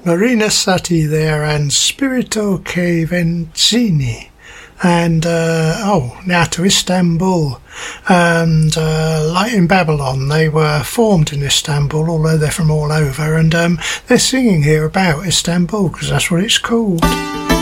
Marina Sati there and Spirito che Vencini. And now to Istanbul. And like in Babylon, they were formed in Istanbul, although they're from all over. And they're singing here about Istanbul because that's what it's called.